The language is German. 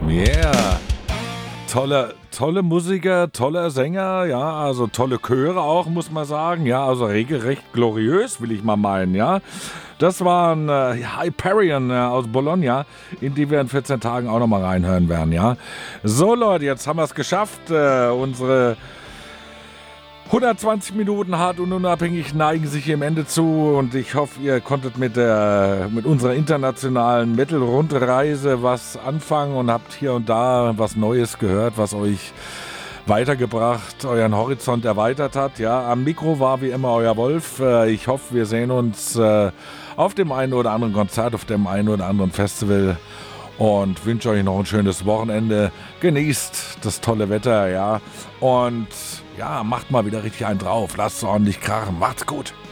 Yeah. Tolle Musiker, toller Sänger, ja, also tolle Chöre auch, muss man sagen, ja, also regelrecht gloriös, will ich mal meinen, ja. Das waren Hyperion aus Bologna, in die wir in 14 Tagen auch nochmal reinhören werden, ja. So Leute, jetzt haben wir es geschafft, unsere 120 Minuten hart und unabhängig neigen sich ihrem Ende zu und ich hoffe, ihr konntet mit unserer internationalen Metal-Rundreise was anfangen und habt hier und da was Neues gehört, was euch weitergebracht, euren Horizont erweitert hat. Ja, am Mikro war wie immer euer Wolf. Ich hoffe, wir sehen uns auf dem einen oder anderen Konzert, auf dem einen oder anderen Festival. Und wünsche euch noch ein schönes Wochenende. Genießt das tolle Wetter, ja. Und ja, macht mal wieder richtig einen drauf. Lasst es ordentlich krachen. Macht's gut.